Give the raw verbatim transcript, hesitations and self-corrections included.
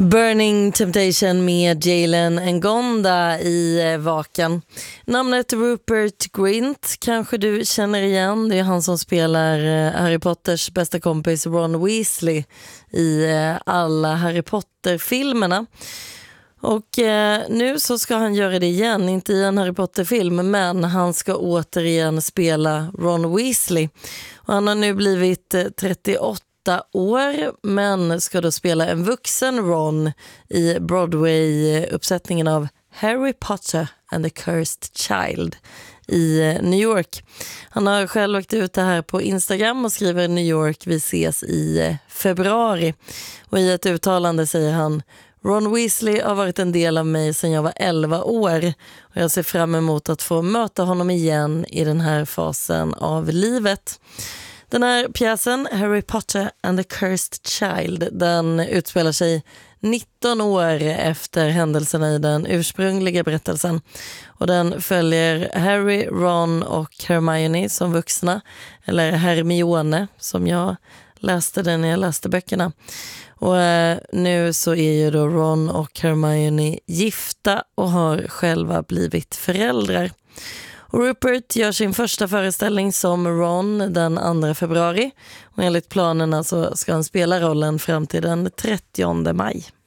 Burning Temptation med Jalen Ngonda i Vaken. Namnet Rupert Grint kanske du känner igen. Det är han som spelar Harry Potters bästa kompis Ron Weasley i alla Harry Potter-filmerna. Och eh, nu så ska han göra det igen, inte i en Harry Potter-film, men han ska återigen spela Ron Weasley. Och han har nu blivit eh, trettioåtta år, men ska då spela en vuxen Ron i Broadway-uppsättningen av Harry Potter and the Cursed Child i New York. Han har själv lagt ut det här på Instagram och skriver New York, vi ses i februari. Och i ett uttalande säger han: Ron Weasley har varit en del av mig sedan jag var elva år och jag ser fram emot att få möta honom igen i den här fasen av livet. Den här pjäsen, Harry Potter and the Cursed Child, den utspelar sig nitton år efter händelserna i den ursprungliga berättelsen. Och den följer Harry, Ron och Hermione som vuxna, eller Hermione som jag läste den när jag läste böckerna. Och eh, nu så är ju då Ron och Hermione gifta och har själva blivit föräldrar. Och Rupert gör sin första föreställning som Ron den andra februari och enligt planerna så ska han spela rollen fram till den trettionde maj.